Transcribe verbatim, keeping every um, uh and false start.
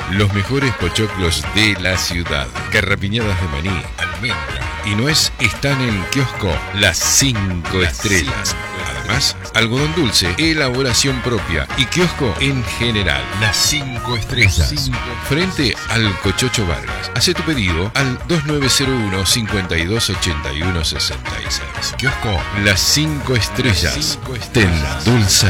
Los mejores pochoclos de la ciudad. Carrapiñadas de maní, almendra y nuez están en kiosco Las Cinco Estrellas. Además, algodón dulce, elaboración propia y kiosco en general. Las Cinco Estrellas. Frente al Cochocho Vargas. Hacé tu pedido al dos nueve cero uno, cinco dos ocho uno, seis seis. Kiosco Las Cinco Estrellas. Te endulza